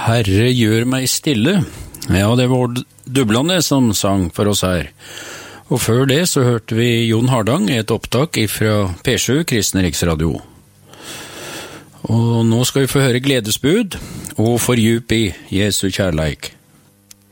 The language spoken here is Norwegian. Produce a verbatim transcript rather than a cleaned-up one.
Herre, gjør meg stille. Ja, det var Dublane som sang for oss her. Og før det så hørte vi Jon Hardang, et opptak fra P sju, Kristen Riksradio. Og nå skal vi få høre gledesbud og fordjup i Jesu kjærleik.